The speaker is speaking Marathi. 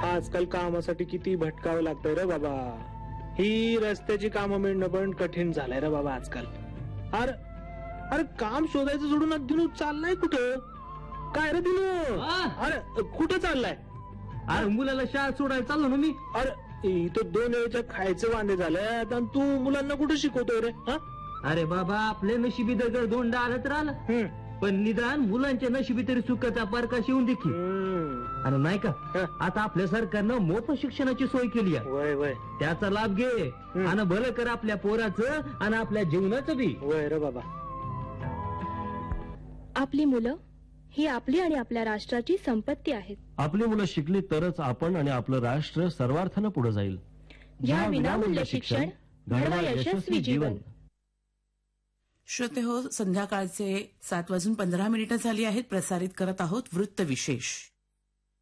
आजकाल कामासाठी किती भटकावं लागतंय रे बाबा. ही रस्त्याची कामं मिळणं पण कठीण झालंय रे बाबा आजकाल. अरे अरे काम शोधायचं सोडून दिनू चाललाय कुठं? काय रे दिनू? अरे कुठं चाललाय? अरे मुलाला शाळा सोडायला चाललो ना मी. अरे इथं 2 वेळेच्या खायचे वांदे झाले आणि तू मुलांना कुठं शिकवतोय रे? अरे बाबा आपले नशिबी दगड दोंडा आलं तर आलं, पण निदान मुलांच्या नशिबी तरी सुखाचा प्रकाश येऊन देखील. आणि नाही का आता आपल्या सरकारनं मोफत शिक्षणाची सोय केली आहे. वय वय त्याचा लाभ घे आणि भलं कर आपल्या पोराचं आणि आपल्या जीवनाचं बी. वय रे बाबा. आपली मुलं ही आपली आणि आपल्या राष्ट्राची संपत्ती आहेत. आपली मुलं शिकली तरच आपण आणि आपलं राष्ट्र सर्वार्थानं पुढे जाईल. घ्या विनामूल्य शिक्षण, घडवा यशस्वी जीवन. श्रोते हो, संध्याकाळचे 7:15 झाली आहेत. प्रसारित करत आहोत वृत्त विशेष.